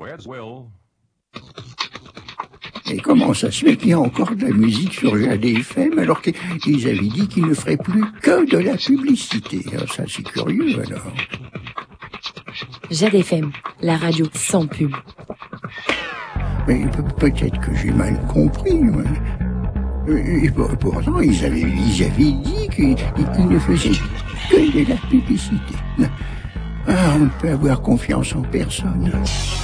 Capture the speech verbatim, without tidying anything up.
Et comment ça se fait qu'il y a encore de la musique sur Jade F M alors qu'ils avaient dit qu'ils ne feraient plus que de la publicité? Alors ça, c'est curieux, alors. Jade F M, la radio sans pub. Mais peut-être que j'ai mal compris. Et pourtant, ils avaient, ils avaient dit qu'ils ne faisaient que de la publicité. Ah, on ne peut avoir confiance en personne.